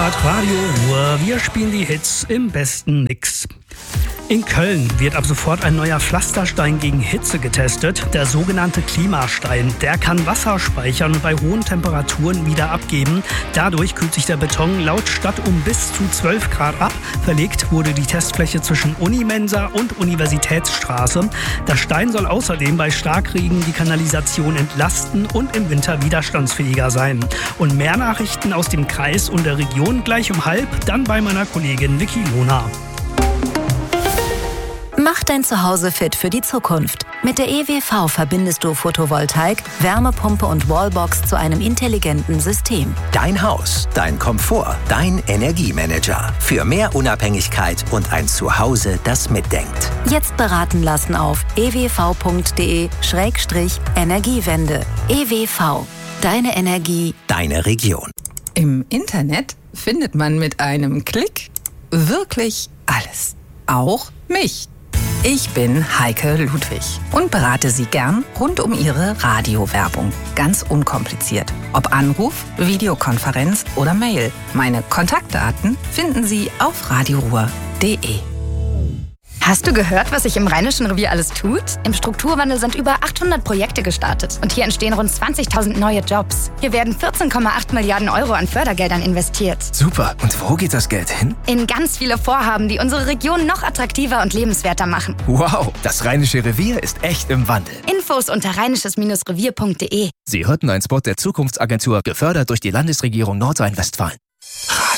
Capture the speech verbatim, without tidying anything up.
hört Radio Ruhr. Wir spielen die Hits im besten Mix. In Köln wird ab sofort ein neuer Pflasterstein gegen Hitze getestet, der sogenannte Klimastein. Der kann Wasser speichern und bei hohen Temperaturen wieder abgeben. Dadurch kühlt sich der Beton laut Stadt um bis zu zwölf Grad ab. Verlegt wurde die Testfläche zwischen Unimensa und Universitätsstraße. Der Stein soll außerdem bei Starkregen die Kanalisation entlasten und im Winter widerstandsfähiger sein. Und mehr Nachrichten aus dem Kreis und der Region gleich um halb, dann bei meiner Kollegin Vicky Lohner. Mach dein Zuhause fit für die Zukunft. Mit der E W V verbindest du Photovoltaik, Wärmepumpe und Wallbox zu einem intelligenten System. Dein Haus, dein Komfort, dein Energiemanager. Für mehr Unabhängigkeit und ein Zuhause, das mitdenkt. Jetzt beraten lassen auf e w v punkt d e Schrägstrich Energiewende. E W V. Deine Energie. Deine Region. Im Internet findet man mit einem Klick wirklich alles. Auch mich. Ich bin Heike Ludwig und berate Sie gern rund um Ihre Radiowerbung. Ganz unkompliziert. Ob Anruf, Videokonferenz oder Mail. Meine Kontaktdaten finden Sie auf radioruhr punkt d e. Hast du gehört, was sich im Rheinischen Revier alles tut? Im Strukturwandel sind über achthundert Projekte gestartet und hier entstehen rund zwanzigtausend neue Jobs. Hier werden vierzehn Komma acht Milliarden Euro an Fördergeldern investiert. Super. Und wo geht das Geld hin? In ganz viele Vorhaben, die unsere Region noch attraktiver und lebenswerter machen. Wow, das Rheinische Revier ist echt im Wandel. Infos unter rheinisches Revier punkt d e. Sie hörten einen Spot der Zukunftsagentur, gefördert durch die Landesregierung Nordrhein-Westfalen.